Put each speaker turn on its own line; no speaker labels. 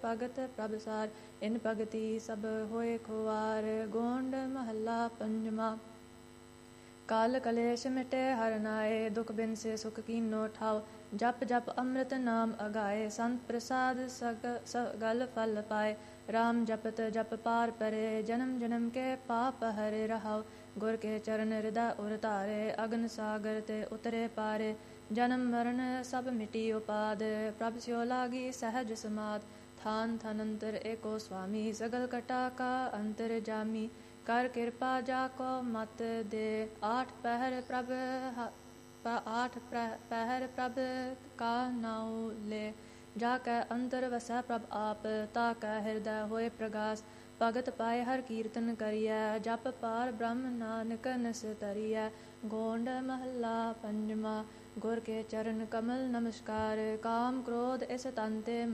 ਭਗਤ ਪ੍ਰਭ ਸਾਰ ਇਨ ਭਗਤੀ ਸਭ ਹੋਏ ਖੁਆਰ। ਗੋਂਡ ਮਹੱਲਾ ਪੰਜਵਾਂ। ਕਾਲ ਕਲੇਸ਼ ਮਿਟੇ ਹਰਿ ਨਾਏ ਦੁਖ ਬਿਨ se ਸੁਖ ਕੀਨੋ ਠਾਉ। ਜਪ ਜਪ ਅੰਮ੍ਰਿਤ ਨਾਮ ਅਗਾਏ ਸੰਤ ਪ੍ਰਸਾਦ ਸਗਲ ਫਲ ਪਾਏ। ਰਾਮ ਜਪਤ ਜਪ ਪਾਰ ਪਰੇ ਜਨਮ ਜਨਮ ਕੇ ਪਾਪ ਹਰਿ ਰਹਾਉ। ਗੁਰ ਕੇ ਚਰਨ ਹਿਰਦੈ ਉਰ ਧਾਰੇ ਅਗਨ ਸਾਗਰ ਤੇ ਉਤਰੇ ਪਾਰੇ। ਜਨਮ ਮਰਨ ਸਭ ਮਿਟੀ ਉਪਾਦ ਪ੍ਰਭ ਸਿਉ ਲਾਗੀ ਸਹਿਜ ਸਮਾਧ। ਥਾਨ ਥਨ ਅੰਤਰ ਏਕੋ ਸੁਆਮੀ ਸਗਲ ਕਟਾ ਕਾ ਅੰਤਰ ਜਾਮੀ। ਕਰ ਕਿਰਪਾ ਜਾ ਕੋ ਮਤ ਦੇ ਆਠ ਪਹਿਰ ਪ੍ਰਭ ਕਾ ਨਾਉ ਲੈ। ਜਾ ਕੈ ਅੰਤਰ ਵਸੈ ਪ੍ਰਭ ਆਪ ਤਾ ਕੈ ਹਿਰਦੈ ਹੋਏ ਪ੍ਰਗਾਸ। ਭਗਤ ਪਾਏ ਹਰ ਕੀਰਤਨ ਕਰੀਐ ਜਪ ਪਾਰ ਬ੍ਰਹਮ ਨਾਨਕ ਨਿਸਤਰੀਐ। ਗੋਂਡ ਮਹੱਲਾ ਪੰਜਵਾਂ। ਗੁਰ ਕੇ ਚਰਨ ਕਮਲ ਨਮਸਕਾਰ ਕਾਮ ਕ੍ਰੋਧ ਇਸ ਤਨ ਤੇ